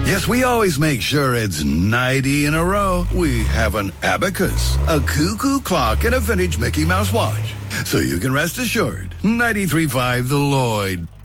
Yes, we always make sure it's 90 in a row. We have an abacus, a cuckoo clock, and a vintage Mickey Mouse watch. So you can rest assured, 93.5 The Lloyd.